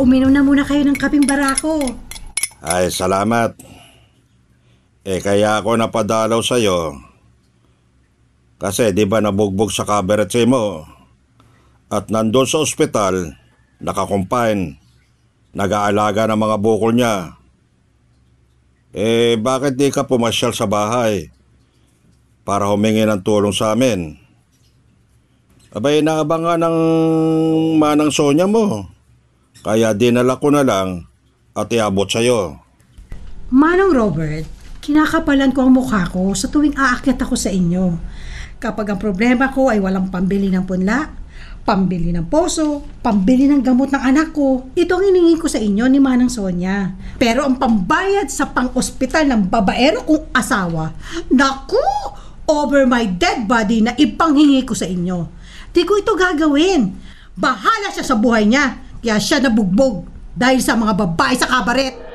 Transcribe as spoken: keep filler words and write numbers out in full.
uminom na muna kayo ng kaping barako. Ay, salamat. Eh, kaya ako napadalaw sa'yo. Kasi di ba nabugbog sa kabaretsi mo? At nandun sa ospital, nakakumpine, nag-aalaga ng mga bukol niya. Eh, bakit di ka pumasyal sa bahay para humingi ng tulong sa amin? Abay, naabangan ng manang Sonya mo. Kaya dinala ko na lang at iabot sa'yo. Manong Robert, kinakapalan ko ang mukha ko sa tuwing aakyat ako sa inyo. Kapag ang problema ko ay walang pambili ng punla, pambili ng poso, pambili ng gamot ng anak ko, ito ang hiningi ko sa inyo ni Manang Sonya. Pero ang pambayad sa pang-ospital ng babaero kong asawa, naku, over my dead body na ipanghingi ko sa inyo. Di ko ito gagawin. Bahala siya sa buhay niya, kaya siya nabugbog dahil sa mga babae sa kabaret.